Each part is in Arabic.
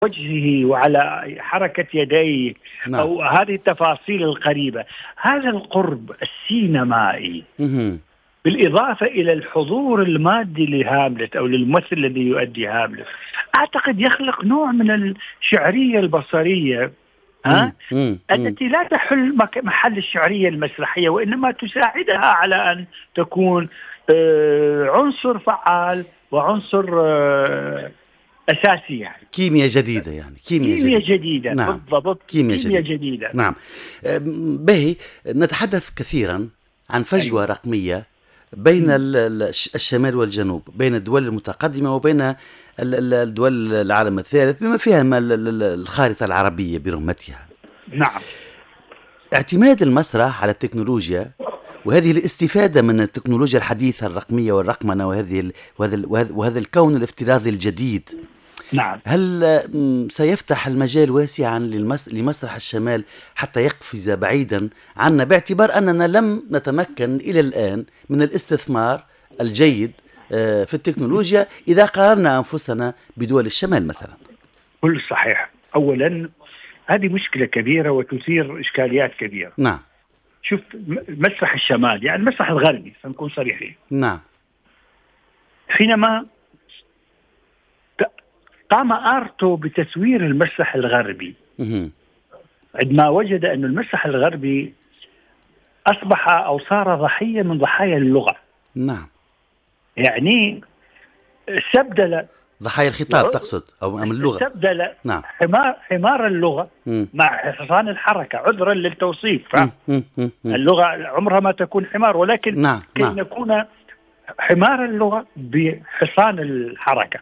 وجهه وعلى حركة يديه نعم. أو هذه التفاصيل القريبة، هذا القرب السينمائي بالإضافة إلى الحضور المادي لهاملت أو للممثل الذي يؤدي هاملت، أعتقد يخلق نوع من الشعرية البصرية التي لا تحل محل الشعرية المسرحية، وإنما تساعدها على أن تكون عنصر فعال وعنصر أساسي، يعني كيمياء جديدة، يعني كيمياء جديدة. نعم. بالضبط، كيمياء جديدة. نعم. باهي، نتحدث كثيرا عن فجوة رقمية بين الشمال والجنوب، بين الدول المتقدمة وبين الدول العالم الثالث بما فيها الخارطة العربية برمتها. نعم. اعتماد المسرح على التكنولوجيا وهذه الاستفادة من التكنولوجيا الحديثة الرقمية والرقمنة وهذا الكون الافتراضي الجديد، نعم. هل سيفتح المجال واسعا لمسرح الشمال حتى يقفز بعيدا عنا، باعتبار أننا لم نتمكن إلى الآن من الاستثمار الجيد في التكنولوجيا إذا قارنا أنفسنا بدول الشمال مثلا؟ كل صحيح. أولا هذه مشكلة كبيرة وتثير إشكاليات كبيرة. نعم. شوف، مسرح الشمال يعني المسرح الغربي، سنكون صريحين. نعم. حينما قام آرتو بتسوير المسرح الغربي، عندما وجد أن المسرح الغربي أصبح أو صار ضحية من ضحايا اللغة. نعم. يعني استبدل ضحايا الخطاب تقصد أو أم اللغة؟ استبدل نعم. حمار اللغة مع حصان الحركة، عذرا للتوصيف. اللغة عمرها ما تكون حمار، ولكن كي نكون حمار اللغة بحصان الحركة.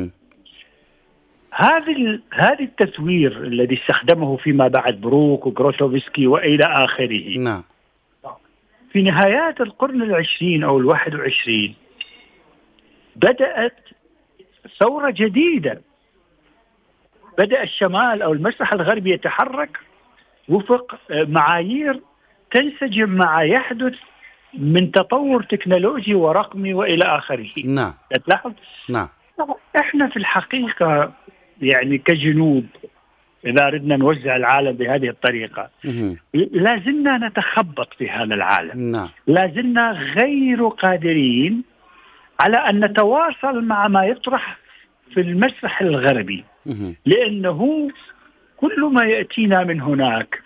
هذا التسوير الذي استخدمه فيما بعد بروك وغروتوفسكي وإلى آخره. نعم. في نهايات القرن العشرين أو 21 بدأت ثورة جديدة. بدأ الشمال أو المسرح الغربي يتحرك وفق معايير تنسجم مع يحدث من تطور تكنولوجي ورقمي وإلى آخره. نعم. تلاحظ؟ نعم. إحنا في الحقيقة يعني كجنوب، إذا أردنا نوزع العالم بهذه الطريقة، لازلنا نتخبط في هذا العالم. نعم. لازلنا غير قادرين على أن نتواصل مع ما يطرح في المسرح الغربي، لأنه كل ما يأتينا من هناك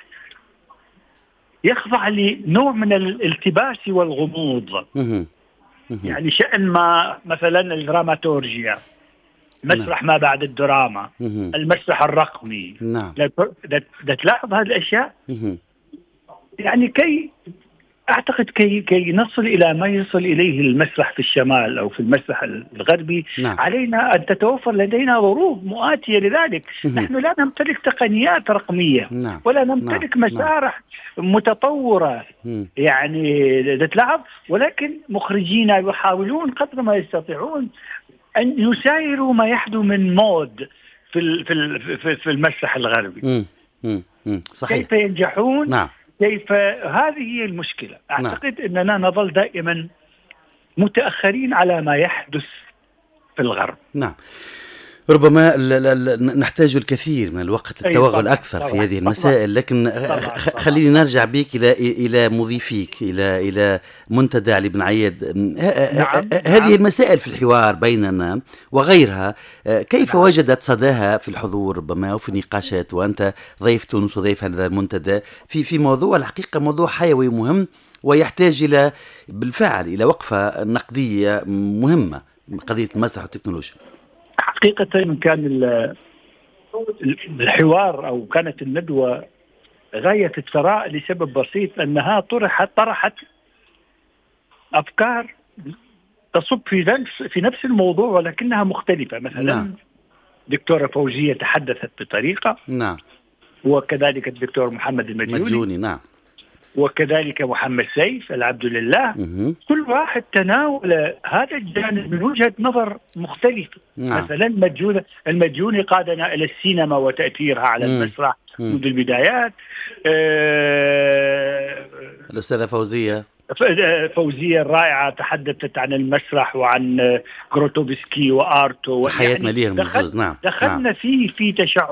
يخضع لنوع من الالتباس والغموض. يعني شأن ما مثلا الدراماتورجيا، مسرح ما بعد الدراما، المسرح الرقمي. نعم. تلاحظ هذه الأشياء. يعني أعتقد كي نصل إلى ما يصل إليه المسرح في الشمال أو في المسرح الغربي، نعم. علينا أن تتوفر لدينا ظروف مؤاتية لذلك. نحن لا نمتلك تقنيات رقمية. نعم. ولا نمتلك مسارح متطورة. يعني تلاحظ، ولكن مخرجينا يحاولون قدر ما يستطيعون أن يسايروا ما يحدث من مود في المسرح الغربي. صحيح. كيف ينجحون؟ نعم. كيف؟ هذه هي المشكلة. أعتقد أننا نظل دائما متأخرين على ما يحدث في الغرب. نعم. ربما نحتاج الكثير من الوقت التوغل أكثر في هذه المسائل، لكن خليني نرجع بك إلى مضيفيك، إلى منتدى علي بن عياد. هذه المسائل في الحوار بيننا وغيرها كيف وجدت صداها في الحضور ربما وفي النقاشات، وأنت ضيف تونس وضيف هذا المنتدى في موضوع الحقيقة موضوع حيوي مهم ويحتاج إلى بالفعل إلى وقفة نقدية مهمة، قضية المسرح والتكنولوجيا. حقيقة كان الحوار أو كانت الندوة غاية الثراء لسبب بسيط، أنها طرحت أفكار تصب في نفس الموضوع ولكنها مختلفة. مثلا دكتورة فوزية تحدثت بطريقة، نعم، وكذلك الدكتور محمد المجوني، نعم، وكذلك محمد سيف العبد لله. كل واحد تناول هذا الجانب من وجهة نظر مختلفة. مثلا المجوني قادنا إلى السينما وتأثيرها على المسرح منذ البدايات. الأستاذة فوزية الرائعة تحدثت عن المسرح وعن كروتوفسكي وآرتو، حياتنا ليهم. نعم. دخلنا في تشعب